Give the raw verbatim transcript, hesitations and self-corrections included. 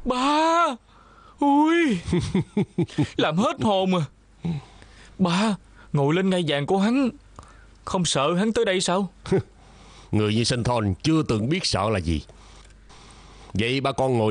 Ba. Ui. Làm hết hồn à. Ba, ngồi lên ngai vàng của hắn, không sợ hắn tới đây sao? Người như Sinh Thon chưa từng biết sợ là gì. Vậy ba con ngồi